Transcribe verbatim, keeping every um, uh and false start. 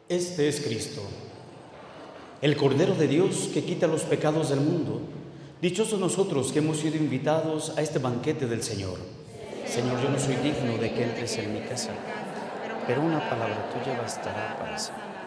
Este es Cristo, el Cordero de Dios que quita los pecados del mundo. Dichosos nosotros que hemos sido invitados a este banquete del Señor. Señor, yo no soy digno de que entres en mi casa, pero una palabra tuya bastará para sanar.